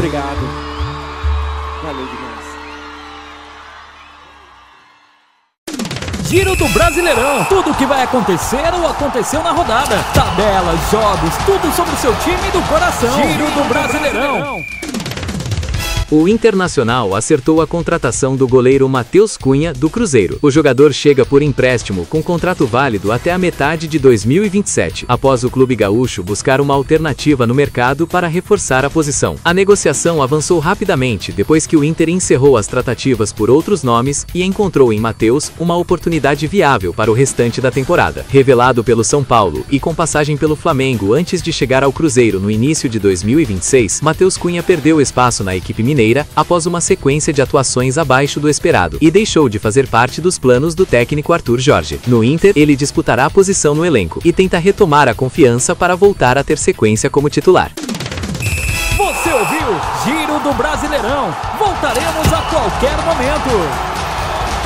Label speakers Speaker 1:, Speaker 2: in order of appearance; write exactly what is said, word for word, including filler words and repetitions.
Speaker 1: obrigado. Valeu demais.
Speaker 2: Giro do Brasileirão. Tudo o que vai acontecer ou aconteceu na rodada. Tabelas, jogos, tudo sobre o seu time do coração. Giro do Brasileirão.
Speaker 3: O Internacional acertou a contratação do goleiro Matheus Cunha, do Cruzeiro. O jogador chega por empréstimo com contrato válido até a metade de dois mil e vinte e sete, após o clube gaúcho buscar uma alternativa no mercado para reforçar a posição. A negociação avançou rapidamente depois que o Inter encerrou as tratativas por outros nomes e encontrou em Matheus uma oportunidade viável para o restante da temporada. Revelado pelo São Paulo e com passagem pelo Flamengo antes de chegar ao Cruzeiro no início de dois mil e vinte e seis, Matheus Cunha perdeu espaço na equipe mineira após uma sequência de atuações abaixo do esperado e deixou de fazer parte dos planos do técnico Arthur Jorge. No Inter, ele disputará a posição no elenco e tenta retomar a confiança para voltar a ter sequência como titular.
Speaker 2: Você ouviu Giro do Brasileirão. Voltaremos a qualquer momento.